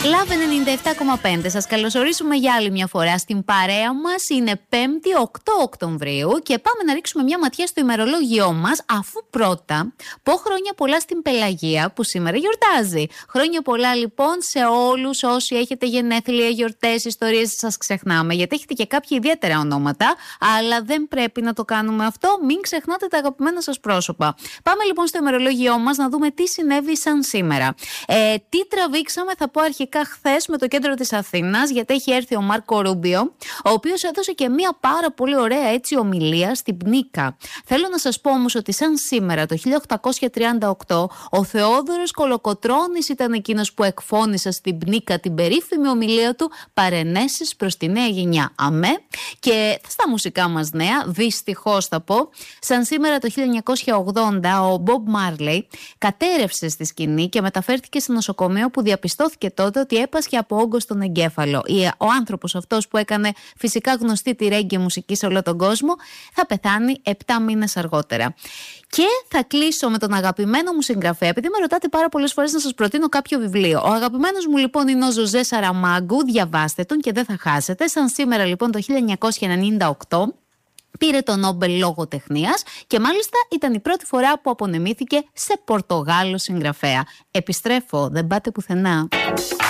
Love 97,5. Σας καλωσορίσουμε για άλλη μια φορά στην παρέα μας. Είναι 5η 8 Οκτωβρίου και πάμε να ρίξουμε μια ματιά στο ημερολόγιό μας, αφού πρώτα πω χρόνια πολλά στην Πελαγία που σήμερα γιορτάζει. Χρόνια πολλά λοιπόν σε όλους όσοι έχετε γενέθλια, γιορτές, ιστορίες, σας ξεχνάμε, γιατί έχετε και κάποια ιδιαίτερα ονόματα, αλλά δεν πρέπει να το κάνουμε αυτό. Μην ξεχνάτε τα αγαπημένα σας πρόσωπα. Πάμε λοιπόν στο ημερολόγιό μας να δούμε τι συνέβη σαν σήμερα. Τι τραβήξαμε, θα πω αρχικά χθες με το κέντρο της Αθήνας, γιατί έχει έρθει ο Μάρκο Ρούμπιο, ο οποίος έδωσε και μια πάρα πολύ ωραία έτσι ομιλία στην Πνίκα. Θέλω να σας πω όμως ότι σαν σήμερα το 1838 ο Θεόδωρος Κολοκοτρώνης ήταν εκείνος που εκφώνησε στην Πνίκα την περίφημη ομιλία του «Παρενέσεις προς τη νέα γενιά». Αμέ. Και στα μουσικά μας νέα, δυστυχώς θα πω, σαν σήμερα το 1980 ο Μπομπ Μάρλεϊ κατέρευσε στη σκηνή και μεταφέρθηκε σε νοσοκομείο που διαπιστώθηκε τότε ότι έπασχε από όγκο στον εγκέφαλο. Ο άνθρωπος αυτός που έκανε φυσικά γνωστή τη ρέγγε μουσική σε όλο τον κόσμο θα πεθάνει 7 μήνες αργότερα. Και θα κλείσω με τον αγαπημένο μου συγγραφέα, επειδή με ρωτάτε πάρα πολλές φορές να σας προτείνω κάποιο βιβλίο. Ο αγαπημένος μου λοιπόν είναι ο Ζωζέ Σαραμάγκου, διαβάστε τον και δεν θα χάσετε. Σαν σήμερα λοιπόν το 1998 πήρε το Νόμπελ Λογοτεχνίας και μάλιστα ήταν η πρώτη φορά που απονεμήθηκε σε Πορτογάλο συγγραφέα. Επιστρέφω, δεν πάτε πουθενά.